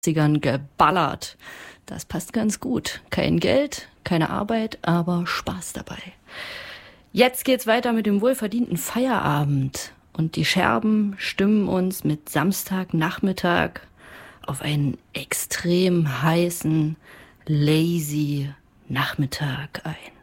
80ern geballert. Das passt ganz gut. Kein Geld, keine Arbeit, aber Spaß dabei. Jetzt geht's weiter mit dem wohlverdienten Feierabend. Und die Scherben stimmen uns mit Samstagnachmittag auf einen extrem heißen, lazy Nachmittag ein.